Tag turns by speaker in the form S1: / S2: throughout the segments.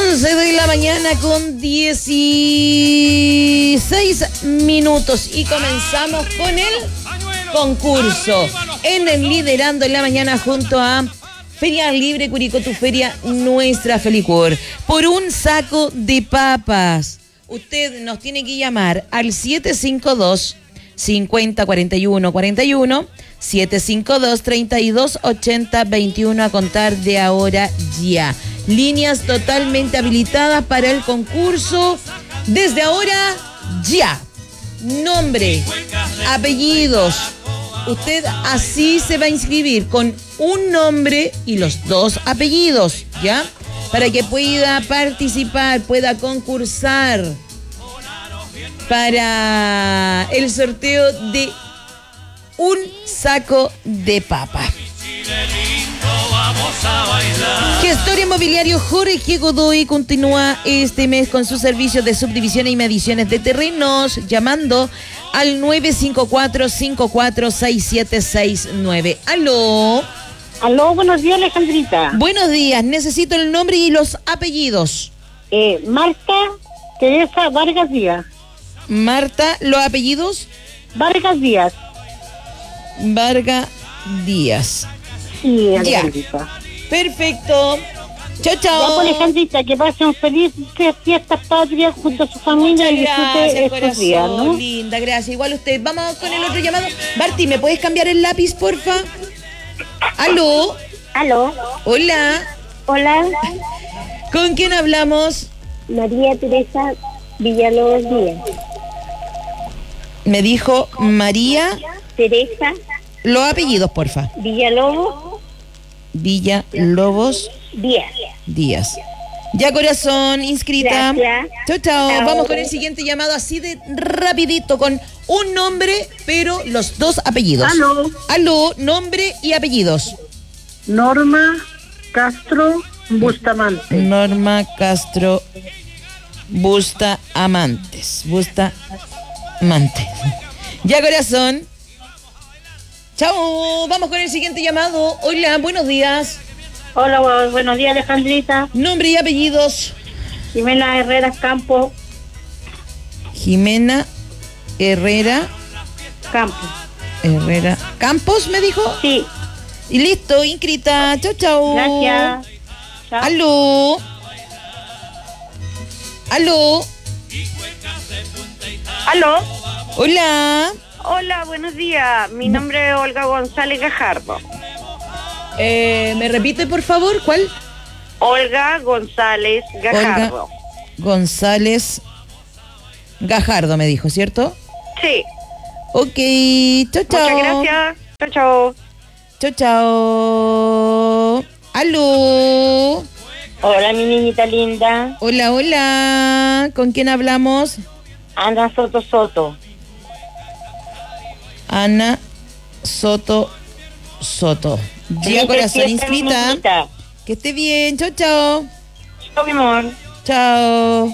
S1: 11 de la mañana con 16 minutos y comenzamos con el concurso en el Liderando en la Mañana junto a Feria Libre Curicó, tu feria, nuestra Felicur, por un saco de papas. Usted nos tiene que llamar al 752-5041-41, 752-3280-21 a contar de ahora ya. Líneas totalmente habilitadas para el concurso desde ahora ya. Nombre, apellidos. Usted así se va a inscribir con un nombre y los dos apellidos, ¿ya? Para que pueda participar, pueda concursar para el sorteo de un saco de papa. Gestor inmobiliario Jorge Godoy continúa este mes con sus servicios de subdivisión y mediciones de terrenos, llamando al 954-546769. ¡Aló!
S2: Aló, buenos días, Alejandrita.
S1: Buenos días, necesito el nombre y los apellidos.
S2: Marta Teresa Vargas Díaz.
S1: Marta, ¿los apellidos?
S2: Vargas Díaz.
S1: Vargas Díaz.
S2: Sí, Alejandrita.
S1: Perfecto. Chao, chao.
S2: Ya, pues, Alejandrita, que pase un feliz fiestas patrias junto a su familia.
S1: Muchas
S2: y disfrute estos días, ¿no?
S1: Linda, gracias. Igual usted. Vamos con el otro llamado. Barty, ¿me puedes cambiar el lápiz, porfa? ¿Aló?
S2: Aló.
S1: Hola.
S2: Hola.
S1: ¿Con quién hablamos?
S2: María Teresa Villalobos Díaz.
S1: Me dijo María.
S2: Teresa
S1: Los apellidos, porfa.
S2: Villalobos
S1: Díaz. Ya, corazón, inscrita.
S2: Gracias.
S1: Chao, chao.
S2: Chao.
S1: Vamos con el siguiente llamado así de rapidito, con un nombre, pero los dos apellidos.
S2: Aló.
S1: Aló, nombre y apellidos.
S2: Norma Castro Bustamante.
S1: Norma Castro Bustamante. Ya, corazón. Chao. Vamos con el siguiente llamado. Hola, buenos días.
S2: Hola, buenos días, Alejandrita.
S1: Nombre y apellidos.
S2: Jimena Herrera Campos.
S1: Jimena Herrera Campos, me dijo.
S2: Sí.
S1: Y listo, inscrita. Chao, chao.
S2: Gracias. Chao.
S1: Aló. Aló.
S3: Aló.
S1: Hola.
S3: Hola, buenos días. Mi nombre es Olga González Gajardo.
S1: ¿Me repite, por favor? ¿Cuál?
S3: Olga González Gajardo.
S1: Olga González Gajardo, me dijo, ¿cierto?
S3: Sí.
S1: Ok. Chao, chao.
S3: Muchas gracias. Chao, chao.
S1: Chao, chao. Aló.
S2: Hola, mi niñita linda.
S1: Hola, hola. ¿Con quién hablamos?
S2: Ana Soto.
S1: Ana Soto. Ya, corazón, inscrita. Que esté bien. Chao, chao.
S2: Chao, mi amor.
S1: Chao.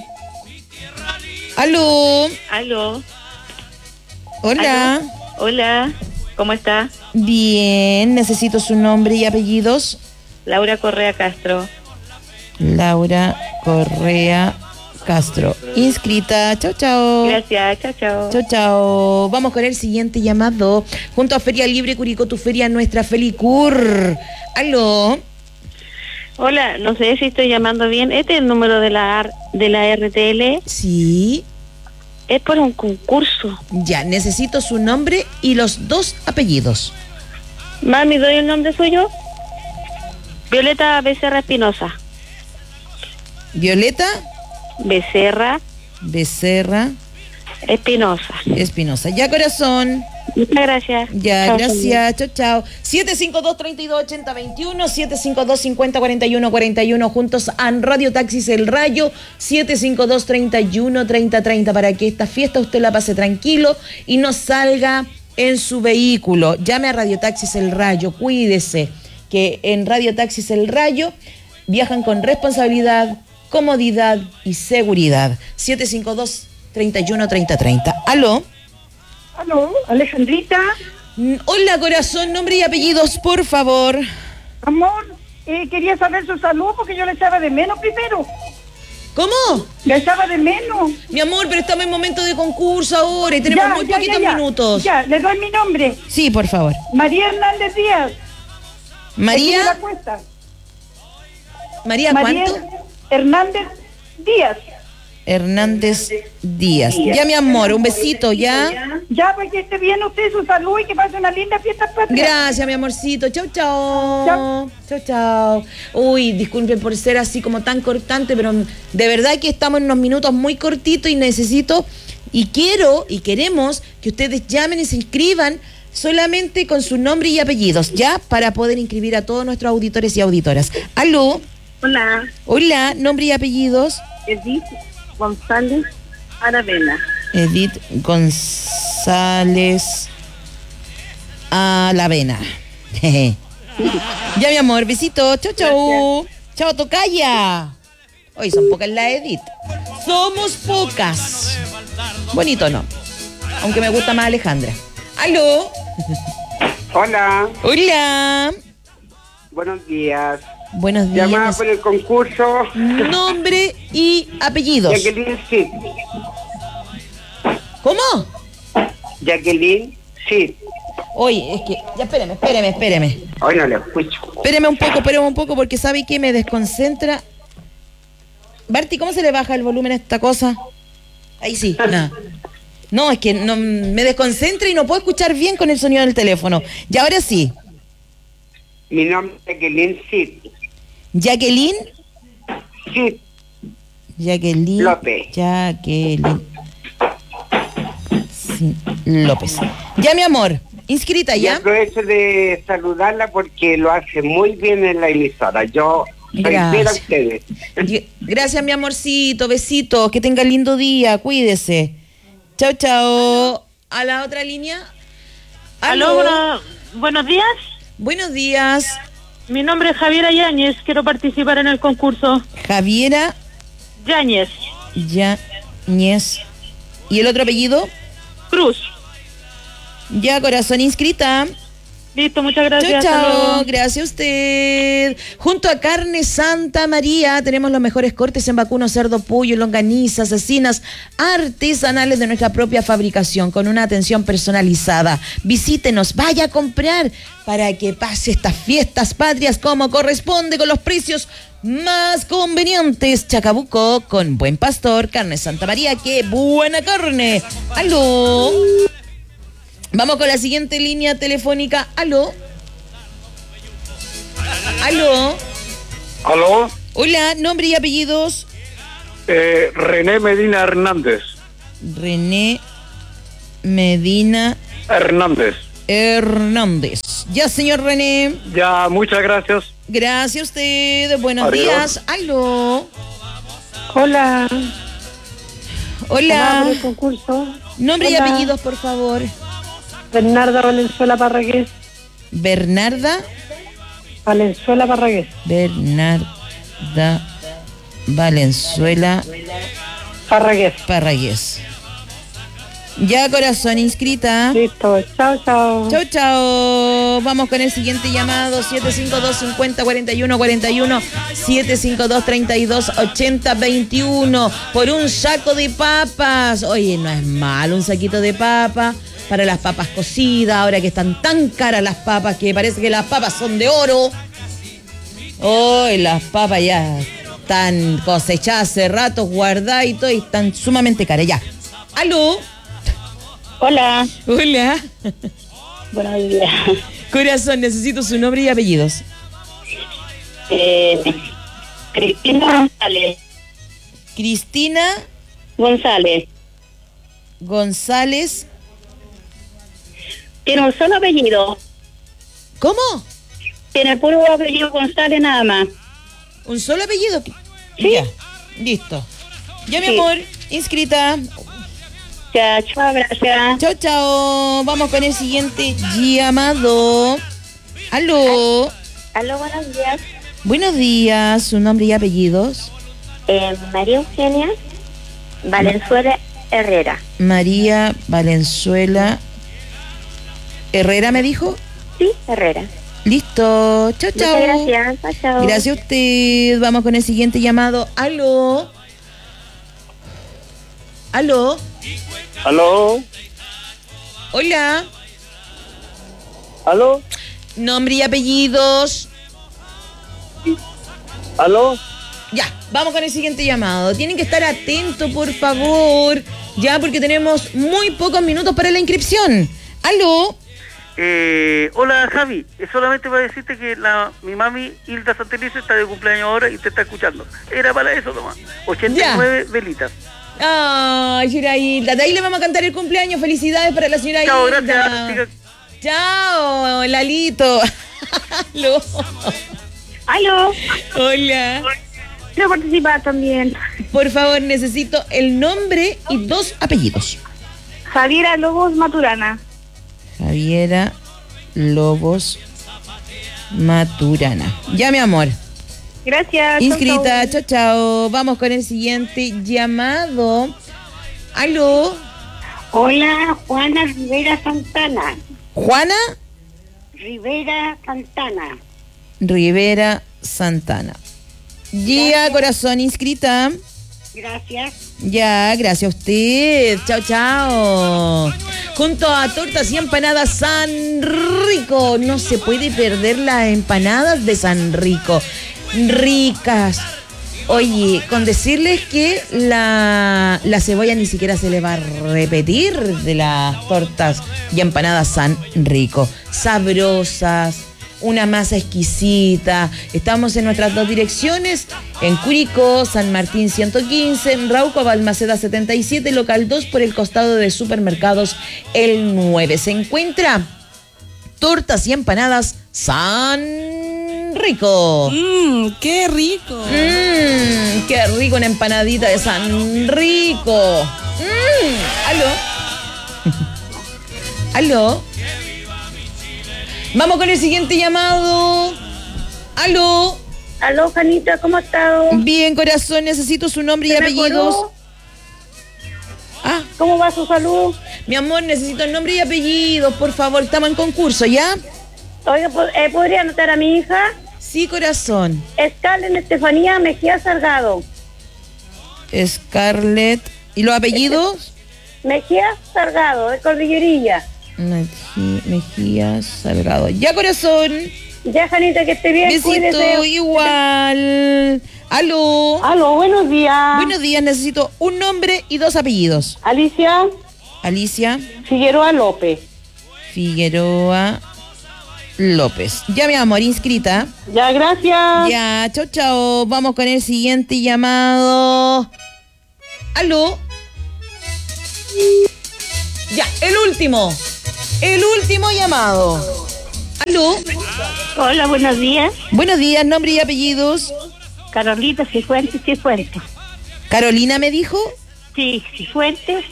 S1: Aló.
S3: Aló.
S1: Hola.
S3: Aló. Hola. ¿Cómo está?
S1: Bien. Necesito su nombre y apellidos.
S3: Laura Correa Castro.
S1: Laura Correa Castro. Inscrita. Chao, chao.
S3: Gracias. Chao, chao.
S1: Chao, chao. Vamos con el siguiente llamado. Junto a Feria Libre Curicó, tu feria, nuestra Felicur. Aló.
S3: Hola, no sé si estoy llamando bien. ¿Este es el número de la RTL?
S1: Sí.
S3: Es por un concurso.
S1: Ya, necesito su nombre y los dos apellidos.
S3: Mami, ¿doy el nombre suyo? Violeta Becerra Espinosa.
S1: Violeta
S3: Becerra
S1: Espinosa. Ya, corazón.
S3: Muchas gracias.
S1: Ya,
S3: Chao,
S1: gracias. Chao, chao. 752-3280-21, 752-5041-41, juntos en Radio Taxis El Rayo, 752-31-3030, para que esta fiesta usted la pase tranquilo y no salga en su vehículo. Llame a Radio Taxis El Rayo, cuídese, que en Radio Taxis El Rayo viajan con responsabilidad, comodidad y seguridad. 752-31-3030. ¿Aló?
S2: Aló, Alejandrita.
S1: Hola, corazón, nombre y apellidos, por favor.
S2: Amor, quería saber su salud porque yo le echaba de menos primero.
S1: ¿Cómo?
S4: La echaba de menos.
S1: Mi amor, pero estamos en momento de concurso ahora y tenemos muy poquitos minutos.
S4: Ya, le doy mi nombre.
S1: Sí, por favor.
S4: María Hernández Díaz.
S1: María.
S4: La cuesta.
S1: María, ¿cuánto?
S4: Hernández Díaz.
S1: Hernández Díaz. Ya, mi amor, un besito, ¿ya?
S4: Ya, pues que esté bien usted, su salud y que pase una linda fiesta patria.
S1: Gracias, mi amorcito. Chau, chau. Chau, chau. Uy, disculpen por ser así como tan cortante, pero de verdad que estamos en unos minutos muy cortitos y necesito y quiero y queremos que ustedes llamen y se inscriban solamente con su nombre y apellidos, ¿ya? Para poder inscribir a todos nuestros auditores y auditoras. ¿Aló?
S3: Hola.
S1: Hola, nombre y apellidos.
S3: Edith González Aravena.
S1: Edith González Aravena. Ya, mi amor, besito. Chau, chau. Chao, tocaya. Hoy son pocas las Edith. Somos pocas. Bonito, ¿no? Aunque me gusta más Alejandra. ¿Aló?
S5: Hola.
S1: Hola.
S5: Buenos días.
S1: Buenos días.
S5: Llamada por el concurso.
S1: Nombre y apellidos.
S5: Jacqueline Sid.
S1: ¿Cómo?
S5: Jacqueline Sid.
S1: Oye, es que... Ya, espéreme.
S5: Hoy no lo escucho.
S1: Espéreme un poco, porque ¿sabe qué? Me desconcentra. Barty, ¿cómo se le baja el volumen a esta cosa? Ahí sí, nada. No, es que no, me desconcentra y no puedo escuchar bien con el sonido del teléfono. Y ahora sí.
S5: Mi nombre es Jacqueline Sid.
S1: ¿Jacqueline?
S5: Sid.
S1: Jacqueline
S5: López.
S1: Jacqueline sí, López. Ya, mi amor, inscrita
S5: Y
S1: ya.
S5: aprovecho de saludarla porque lo hace muy bien en la emisora. Yo soy fiel a ustedes.
S1: Gracias, mi amorcito, besitos, que tenga lindo día, cuídese. Chao, chao. ¿A la otra línea?
S2: Aló, buenos días.
S1: Buenos días.
S2: Mi nombre es Javiera Yáñez, quiero participar en el concurso.
S1: Javiera
S2: Yáñez.
S1: Yáñez. ¿Y el otro apellido?
S2: Cruz.
S1: Ya, corazón, inscrita.
S2: Listo, muchas gracias.
S1: Chao,
S2: hasta
S1: chao.
S2: luego.
S1: Gracias a usted. Junto a Carne Santa María tenemos los mejores cortes en vacuno, cerdo, pollo, longaniza, cecinas artesanales de nuestra propia fabricación con una atención personalizada. Visítenos, vaya a comprar para que pase estas fiestas patrias como corresponde con los precios más convenientes. Chacabuco con Buen Pastor, Carne Santa María, qué buena carne. ¡Aló! Vamos con la siguiente línea telefónica. ¿Aló? ¿Aló?
S6: ¿Aló?
S1: Hola, nombre y apellidos.
S6: René Medina Hernández.
S1: René Medina
S6: Hernández.
S1: Ya, señor René.
S6: Ya, muchas gracias.
S1: Gracias a usted. Buenos
S6: Adiós.
S1: días. ¿Aló?
S4: Hola.
S1: Hola.
S4: Por el concurso.
S1: Nombre y
S4: Hola.
S1: apellidos, por favor.
S4: Bernarda Valenzuela Parragués.
S1: Bernarda
S4: Parragués.
S1: Bernarda Valenzuela Parragués. Ya, corazón, inscrita.
S4: Listo. Chao, chao.
S1: Chau, chau. Vamos con el siguiente llamado, 752-50-41-41, 752-32-80-21, por un saco de papas. Oye, no es malo un saquito de papas para las papas cocidas, ahora que están tan caras las papas, que parece que las papas son de oro. Hoy las papas ya están cosechadas hace rato, guardadas y todo, y están sumamente caras. Ya. ¿Aló?
S2: Hola.
S1: Hola.
S2: Buenos días.
S1: Corazón, necesito su nombre y apellidos.
S2: Cristina González.
S1: Cristina González.
S2: Tiene un solo apellido.
S1: ¿Cómo?
S2: Tiene el puro apellido González nada más.
S1: ¿Un solo apellido?
S2: Sí.
S1: Ya, listo. Ya, mi
S2: Sí.
S1: amor, inscrita.
S2: Ya, chao, gracias.
S1: Chao, chao. Vamos con el siguiente llamado. ¿Aló?
S3: Aló, buenos días.
S1: Buenos días, su nombre y apellidos.
S3: María Eugenia Valenzuela Herrera.
S1: María Valenzuela Herrera, ¿me dijo?
S3: Sí, Herrera.
S1: Listo. Chao, chao.
S3: Muchas gracias. Chao.
S1: Gracias a usted. Vamos con el siguiente llamado. ¿Aló? Aló.
S6: ¿Aló?
S1: Hola.
S6: ¿Aló?
S1: Nombre y apellidos.
S6: ¿Aló?
S1: Ya, vamos con el siguiente llamado. Tienen que estar atentos, por favor. Ya, porque tenemos muy pocos minutos para la inscripción. Aló.
S7: Hola Javi, solamente para decirte que mi mami Hilda Santelice está de cumpleaños ahora y te está escuchando. Era para eso nomás. 89 velitas.
S1: Ay, señora Hilda. De ahí le vamos a cantar el cumpleaños. Felicidades para la señora
S7: Chao,
S1: Hilda.
S7: gracias.
S1: Chao, Lalito. Aló.
S2: Aló,
S1: Hola.
S2: quiero participar también.
S1: Por favor, necesito el nombre y 2 apellidos.
S2: Javiera Lobos Maturana.
S1: Javiera Lobos Maturana. Ya, mi amor.
S2: Gracias.
S1: Inscrita,
S2: chau,
S1: chao, chao. Vamos con el siguiente llamado. Aló.
S2: Hola, Juana Rivera Santana.
S1: Juana
S2: Rivera Santana.
S1: Rivera Santana. Ya, corazón, inscrita.
S2: Gracias.
S1: Ya, gracias a usted. Chao, chao. Junto a tortas y empanadas San Rico. No se puede perder las empanadas de San Rico. Ricas. Oye, con decirles que la cebolla ni siquiera se le va a repetir de las tortas y empanadas San Rico. Sabrosas, una masa exquisita. Estamos en nuestras 2 direcciones, en Curicó, San Martín 115, en Rauco, Balmaceda 77, local 2 por el costado de Supermercados El 9. Se encuentra tortas y empanadas San Rico.
S8: ¡Qué rico!
S1: ¡Qué rico una empanadita de San Rico! ¿Aló? ¿Aló? Vamos con el siguiente llamado. ¿Aló?
S2: Aló, Janita, ¿cómo has estado?
S1: Bien, corazón, necesito su nombre y apellidos. Ah,
S2: ¿Cómo va su salud?
S1: mi amor, necesito el nombre y apellidos, por favor. Estamos en concurso, ¿ya?
S2: Oiga, ¿podría anotar a mi hija?
S1: Sí, corazón.
S2: Scarlett Estefanía Mejía Salgado.
S1: Scarlett. ¿Y los apellidos?
S2: Mejía Salgado, de Cordillerilla.
S1: Mejía Salgado. Ya, corazón.
S2: Ya, Janita, que esté bien.
S1: Besito,
S2: Cuídese.
S1: igual. Aló.
S2: Aló, buenos días.
S1: Buenos días, necesito un nombre y 2 apellidos.
S2: Alicia
S1: Alicia
S2: Figueroa López.
S1: Figueroa López. Ya, mi amor, inscrita.
S2: Ya, gracias.
S1: Ya, chao, chao. Vamos con el siguiente llamado. Aló. Ya, el último. El último llamado. Aló.
S2: Hola, buenos días.
S1: Buenos días, nombre y apellidos.
S2: Carolita Cifuentes.
S1: Carolina me dijo.
S2: Sí, Cifuentes.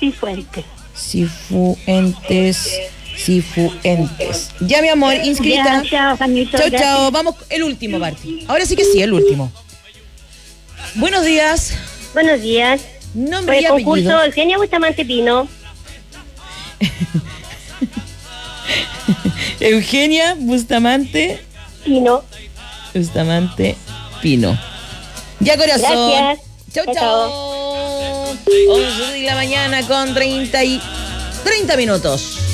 S1: Cifuentes. Ya, mi amor, inscrita.
S2: Ya, chao, Janita.
S1: Chao,
S2: gracias.
S1: chao. Vamos, el último, Barty. Ahora sí que sí, el último. Buenos días.
S2: Buenos días.
S1: Nombre y
S2: Por el concurso
S1: apellido.
S2: Eugenia Bustamante Pino.
S1: Eugenia Bustamante Pino. Ya, corazón.
S2: Gracias.
S1: Chau,
S2: Chao,
S1: chau. 11 de la mañana con 30 minutos.